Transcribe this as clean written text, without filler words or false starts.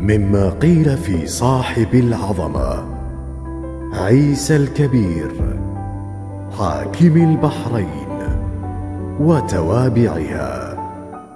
مما قيل في صاحب العظمة عيسى الكبير حاكم البحرين وتوابعها.